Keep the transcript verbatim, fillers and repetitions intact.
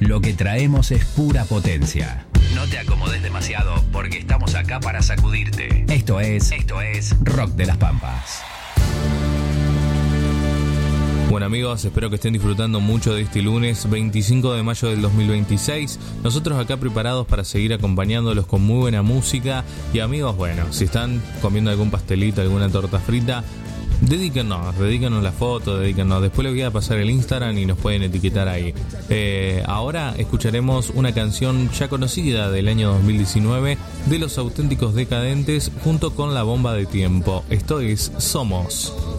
Lo que traemos es pura potencia. No te acomodes demasiado porque estamos acá para sacudirte. Esto es, esto es Rock de las Pampas. Bueno amigos, espero que estén disfrutando mucho de este lunes veinticinco de mayo del dos mil veintiséis. Nosotros acá preparados para seguir acompañándolos con muy buena música. Y amigos, bueno, si están comiendo algún pastelito, alguna torta frita, dedíquenos, dedíquenos la foto, dedíquenos. Después les voy a pasar el Instagram y nos pueden etiquetar ahí. Eh, ahora escucharemos una canción ya conocida del año dos mil diecinueve de Los Auténticos Decadentes junto con La Bomba de Tiempo. Esto es Somos.